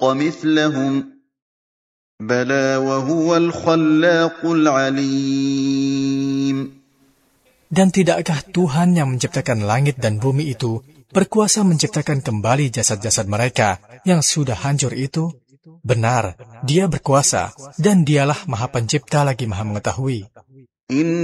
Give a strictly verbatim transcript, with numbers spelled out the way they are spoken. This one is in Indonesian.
مثلهم بلى وهو الخلاق العليم. Dan tidakkah Tuhan yang menciptakan langit dan bumi itu berkuasa menciptakan kembali jasad-jasad mereka yang sudah hancur itu? Benar, Dia berkuasa, dan Dialah Maha Pencipta lagi Maha Mengetahui.